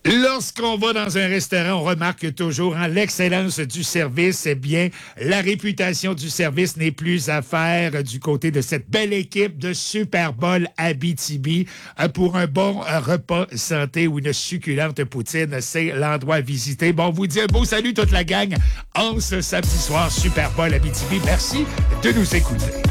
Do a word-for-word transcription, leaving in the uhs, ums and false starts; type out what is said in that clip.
Lorsqu'on va dans un restaurant, on remarque toujours hein, l'excellence du service. Eh bien, la réputation du service n'est plus à faire du côté de cette belle équipe de Super Bowl Abitibi. Euh, Pour un bon euh, repas santé ou une succulente poutine, c'est l'endroit à visiter. Bon, on vous dit un beau salut toute la gang en ce samedi soir Super Bowl Abitibi. Merci de nous écouter.